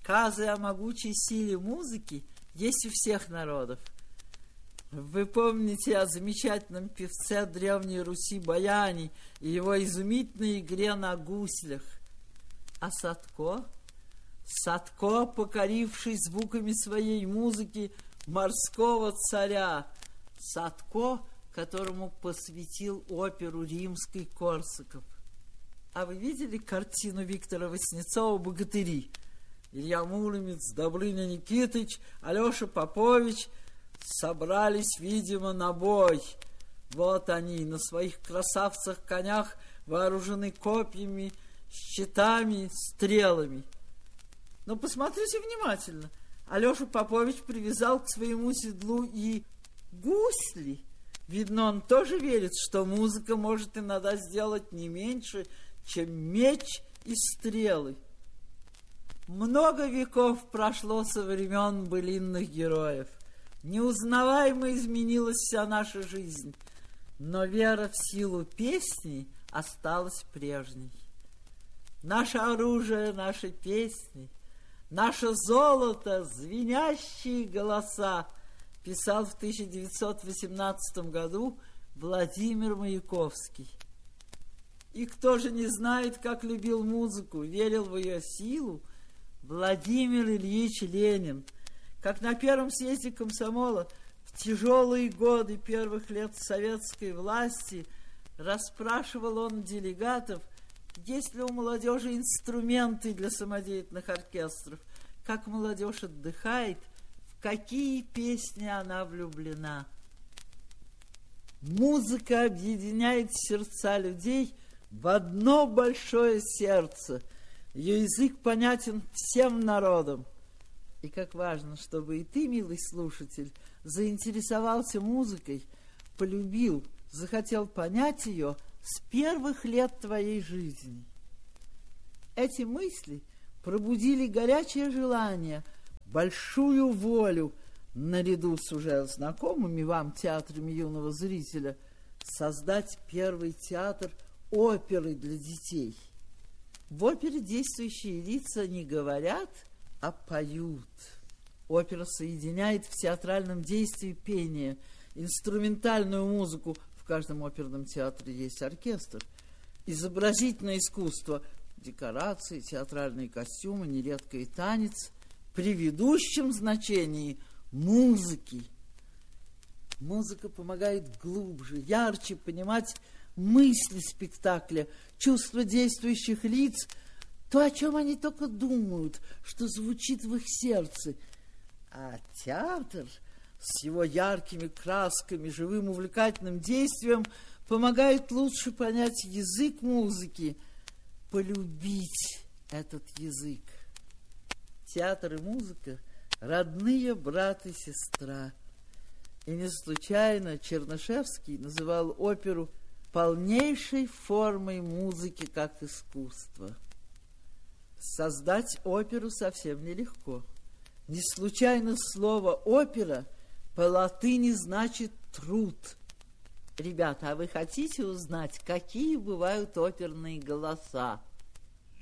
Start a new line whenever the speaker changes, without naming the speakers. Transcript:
Сказы о могучей силе музыки есть у всех народов. Вы помните о замечательном певце Древней Руси Баяне и его изумительной игре на гуслях. А Садко? Садко, покоривший звуками своей музыки морского царя. Садко, которому посвятил оперу римский Корсаков. А вы видели картину Виктора Васнецова «Богатыри»? Илья Муромец, Добрыня Никитыч, Алеша Попович собрались, видимо, на бой. Вот они на своих красавцах-конях вооружены копьями, щитами, стрелами. Но посмотрите внимательно. Алеша Попович привязал к своему седлу и гусли. Видно, он тоже верит, что музыка может иногда сделать не меньше, чем меч и стрелы. Много веков прошло со времен былинных героев. Неузнаваемо изменилась вся наша жизнь, но вера в силу песни осталась прежней. Наше оружие, наши песни, наше золото, звенящие голоса, писал в 1918 году Владимир Маяковский. И кто же не знает, как любил музыку, верил в ее силу? Владимир Ильич Ленин. Как на первом съезде комсомола в тяжелые годы первых лет советской власти расспрашивал он делегатов, есть ли у молодежи инструменты для самодеятельных оркестров, как молодежь отдыхает, в какие песни она влюблена. Музыка объединяет сердца людей в одно большое сердце. Ее язык понятен всем народам. И как важно, чтобы и ты, милый слушатель, заинтересовался музыкой, полюбил, захотел понять ее с первых лет твоей жизни. Эти мысли пробудили горячее желание, большую волю, наряду с уже знакомыми вам театрами юного зрителя, создать первый театр оперы для детей. В опере действующие лица не говорят, а поют. Опера соединяет в театральном действии пение, инструментальную музыку. В каждом оперном театре есть оркестр. Изобразительное искусство, декорации, театральные костюмы, нередко и танец. При ведущем значении музыки. Музыка помогает глубже, ярче понимать мысли спектакля, чувства действующих лиц, то, о чем они только думают, что звучит в их сердце. А театр с его яркими красками, живым увлекательным действием помогает лучше понять язык музыки, полюбить этот язык. Театр и музыка – родные брат и сестра. И не случайно Чернышевский называл оперу полнейшей формой музыки как искусства. Создать оперу совсем нелегко. Не случайно слово «опера» по латыни значит «труд». Ребята, а вы хотите узнать, какие бывают оперные голоса?